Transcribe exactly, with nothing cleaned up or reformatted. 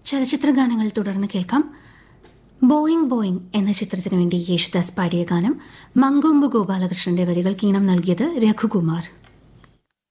ചലച്ചിത്ര ഗാനങ്ങൾ തുടർന്ന് കേൾക്കാം. ബോയിങ് ബോയിങ് എന്ന ചിത്രത്തിനു വേണ്ടി യേശുദാസ് പാടിയ ഗാനം മങ്കൊമ്പ് ഗോപാലകൃഷ്ണന്റെ വരികൾക്ക് ഈണം നൽകിയത് രഘുകുമാർ.